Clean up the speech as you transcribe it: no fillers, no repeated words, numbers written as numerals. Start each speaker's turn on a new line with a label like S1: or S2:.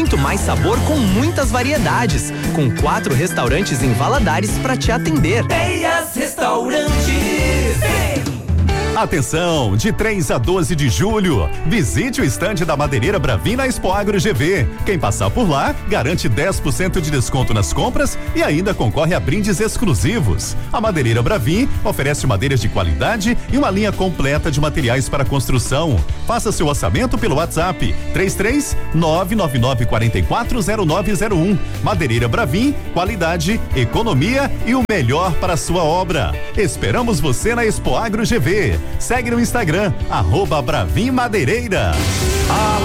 S1: muito mais sabor com muitas variedades, com 4 restaurantes em Valadares para te atender.
S2: Teias Restaurantes.
S3: Atenção, de 3 a 12 de julho, visite o estande da Madeireira Bravin na Expo Agro GV. Quem passar por lá, garante 10% de desconto nas compras e ainda concorre a brindes exclusivos. A Madeireira Bravin oferece madeiras de qualidade e uma linha completa de materiais para construção. Faça seu orçamento pelo WhatsApp 33-999440901. Madeireira Bravin, qualidade, economia e o melhor para a sua obra. Esperamos você na Expo Agro GV. Segue no Instagram, @Bravin Madeireira.